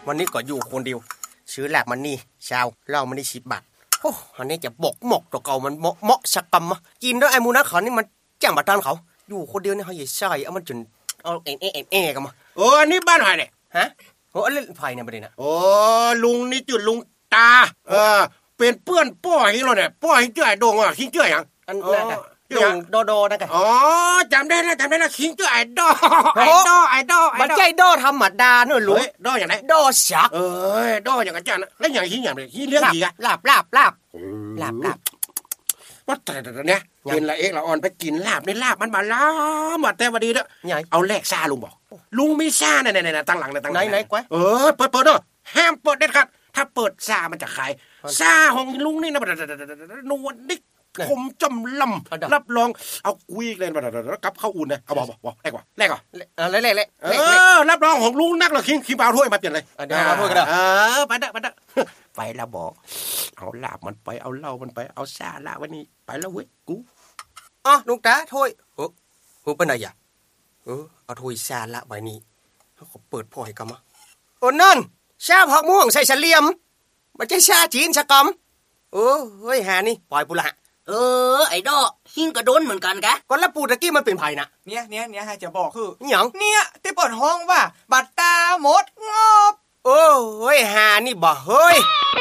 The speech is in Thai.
วันนี้ก็อยู่คนเดียวซื้อแหลกมันนี่ชาวเหล้ามันนี่10 บาทโอ้อันนี้จะบกหมกตัวเก่ามันเหมาะสักกำมะกินด้วยไอ้มูนักเขานี่มันแจ่มบัดตานเขาอยู่คนเดียวนี่เขาใหญ่ใส่เอามันจนเอาเอ็กันมาอันนี้บ้านใครเนี่ยฮะโอ้เล่นไพ่เนี่ยประเด็นนะลุงนี่จุดลุงตาเป็นเปื้อนป้อให้เราเนี่ยป้อให้เจ้าโด่งคิงเจ้าอย่างอันนั้นกันโดนะกันจำได้นะคิงเจ้าไอ้ดอมันใจดอธรรมดาเนอะลุงดออย่างไรดอชักดออย่างกันจ้านะแล้วอย่างคิงอย่างไรคิงเรื่องกี่อะลาบว่าแต่เนี่ยเห็นละเอกละอ่อนไปกินลาบในลาบมันมาล้ามาแต่วันดีเด้อเอาแลกซาลุงบอกลุงมีซาเนี่ยตั้งหลังไหนกว่าเปิดเด้อห้ามเปิดเด็ดขาดถ้าเปิดซามันจะขายซาของลุงนี่นะนวลดิคมจำลำรับรองเอากุยเลยกับข้าวอุ่นนะเอาบอกแลกก่อนแลกรับรองของลุงนักเหรอคิงเปล่าถ้วยมาเปลี่ยนเลยเดี๋ยวเอาถ้วยก็ได้ไปแล้วบอกเอาลาบมันไปเอาเหล้ามันไปเอาซาละวันนี้ไปแล้วเว้ยกูลุงตาถ้วยเป็นอะไรอ่ะเอาถ้วยซาละใบนี้เขาเปิดพ่อให้กำมะนั่นชาผักม่วงใส่เฉลียมมันจะชาจีนชะกำเฮ้ยหานี่ปล่อยปุระไอ้ดอหิ้งกระโดนเหมือนกันกะก่อนแล้วปูตะกี้มันเป็นไผ่นะเนี่ยให้จะบอกคือหยังเนี่ยที่เปิดห้องว่าบัตรตาหมดงอบเฮ้ยหานี่บ่เฮ้ย